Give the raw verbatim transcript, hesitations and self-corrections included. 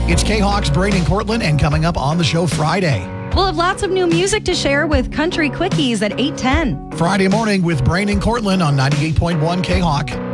It's K-Hawk's Braden Cortland, and coming up on the show Friday. We'll have lots of new music to share with Country Quickies at eight ten. Friday morning with Braden Cortland on ninety-eight point one K-Hawk.